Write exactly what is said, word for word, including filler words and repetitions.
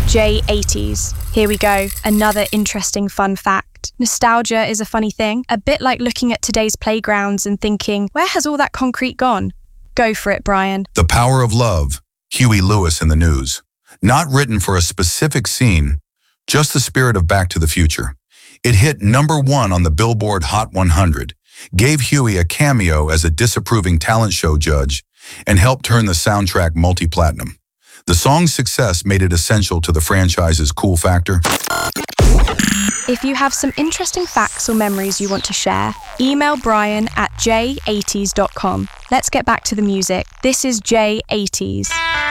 J eighties. Here we go, another interesting fun fact. Nostalgia is a funny thing, a bit like looking at today's playgrounds and thinking, where has all that concrete gone? Go for it, Brian. The Power of Love, Huey Lewis in the News. Not written for a specific scene, just the spirit of Back to the Future. It hit number one on the Billboard Hot one hundred, gave Huey a cameo as a disapproving talent show judge, and helped turn the soundtrack multi-platinum. The song's success made it essential to the franchise's cool factor. If you have some interesting facts or memories you want to share, email Brian at j eighties dot com. Let's get back to the music. This is J eighties.